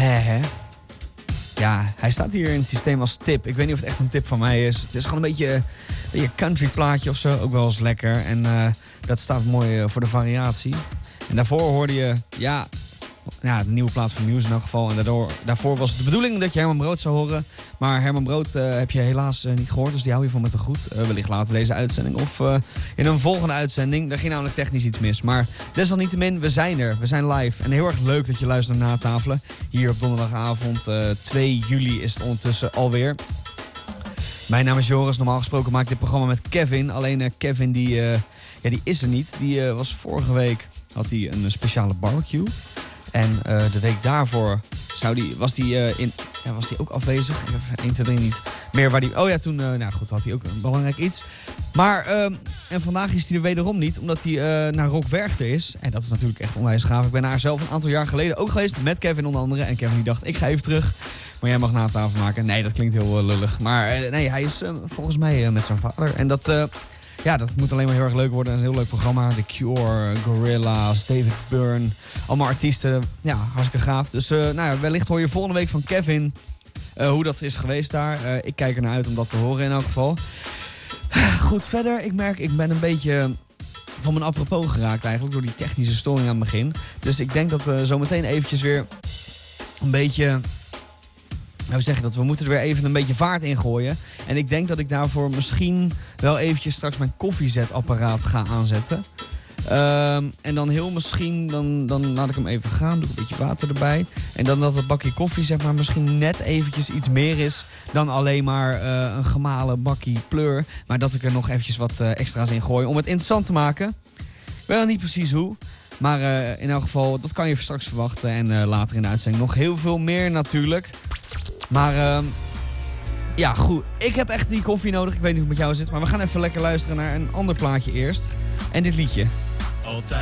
Hè? Ja, hij staat hier in het systeem als tip. Ik weet niet of het echt een tip van mij is. Het is gewoon een beetje country plaatje of zo. Ook wel eens lekker. En dat staat mooi voor de variatie. En daarvoor hoorde je, de nieuwe plaat van Muse in elk geval. En daarvoor was het de bedoeling dat je Herman Brood zou horen. Maar Herman Brood heb je helaas niet gehoord. Dus die hou je van met te goed. Wellicht later deze uitzending. Of in een volgende uitzending. Daar ging namelijk technisch iets mis. Maar desalniettemin, we zijn er. We zijn live. En heel erg leuk dat je luistert naar Natafelen. Hier op donderdagavond 2 juli is het ondertussen alweer. Mijn naam is Joris. Normaal gesproken maak ik dit programma met Kevin. Alleen Kevin die is er niet. Die was vorige week, had hij een speciale barbecue. En de week daarvoor was hij ook afwezig. Ik heb 1, 2, 3 niet meer waar hij... Oh ja, toen had hij ook een belangrijk iets. Maar en vandaag is hij er wederom niet, omdat hij naar Rock Werchter is. En dat is natuurlijk echt onwijs gaaf. Ik ben daar zelf een aantal jaar geleden ook geweest met Kevin onder andere. En Kevin die dacht, ik ga even terug. Maar jij mag na tafel maken. Nee, dat klinkt heel lullig. Maar hij is volgens mij met zijn vader. En dat moet alleen maar heel erg leuk worden. Een heel leuk programma. The Cure, Gorillaz, David Byrne. Allemaal artiesten. Ja, hartstikke gaaf. Dus wellicht hoor je volgende week van Kevin hoe dat is geweest daar. Ik kijk er naar uit om dat te horen in elk geval. Goed, verder. Ik merk, ik ben een beetje van mijn apropos geraakt eigenlijk. Door die technische storing aan het begin. Dus ik denk dat we zo meteen eventjes weer een beetje... we moeten er weer even een beetje vaart in gooien. En ik denk dat ik daarvoor misschien wel eventjes straks mijn koffiezetapparaat ga aanzetten. En dan heel misschien, dan laat ik hem even gaan, doe een beetje water erbij. En dan dat het bakje koffie zeg maar misschien net eventjes iets meer is dan alleen maar een gemalen bakje pleur. Maar dat ik er nog eventjes wat extra's in gooi om het interessant te maken. Ik weet nog niet precies hoe. Maar in elk geval, dat kan je straks verwachten. En later in de uitzending nog heel veel meer natuurlijk. Maar goed. Ik heb echt die koffie nodig. Ik weet niet hoe het met jou zit. Maar we gaan even lekker luisteren naar een ander plaatje eerst. En dit liedje. Altijd